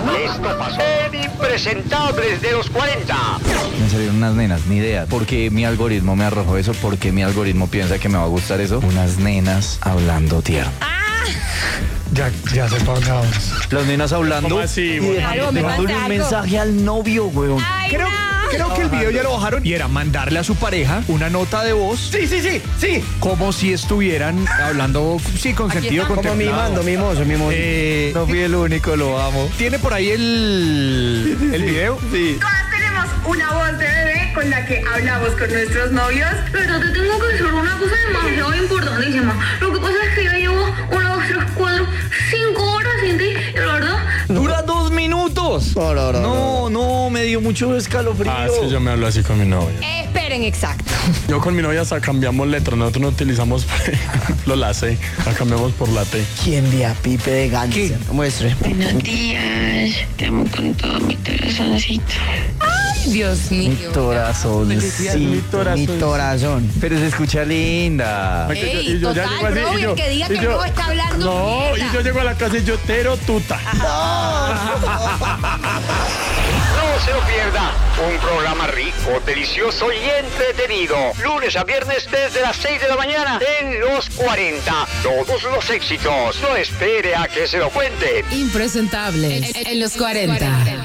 Esto pasó en Impresentables de los 40. Me salieron unas nenas, ni idea. ¿Por qué mi algoritmo me arrojó eso? ¿Por qué mi algoritmo piensa que me va a gustar eso? Unas nenas hablando tierno. Ya se pagamos. Las nenas hablando. ¿Cómo así, y güey? Claro, me dejándole un mandaron. mensaje al novio, weón. Ay, Creo que el video ya lo bajaron y era mandarle a su pareja una nota de voz. Sí. Como si estuvieran hablando, sí, con sentido está. contemplado. mimoso. No fui el único, lo amo. ¿Tiene por ahí el video? Sí. Todas tenemos una voz de bebé con la que hablamos con nuestros novios. Pero te tengo que decir una cosa demasiado importantísima. Lo que pasa es que ya llevo 1, 2, 3, 4, 5 horas sin ti. Y la verdad, Dura 2 minutos. No, me dio mucho escalofrío. Ah, es que yo me hablo así con mi novia. Esperen, exacto. Yo con mi novia hasta cambiamos letras. Nosotros no utilizamos la C, la cambiamos por la T. ¿Quién ve a Pipe de Gánster? Muestre. buenos días. Te amo con todo mi corazoncito. Dios mío. Mi torazón. Pero se escucha linda. Ey, total, bro, y el que diga que no está hablando No, mierda. y yo llego a la casa y yo tero tuta. No se lo pierda. Un programa rico, delicioso y entretenido. Lunes a viernes desde las 6 de la mañana en Los 40. Todos los éxitos. No espere a que se lo cuenten. Impresentable en los 40.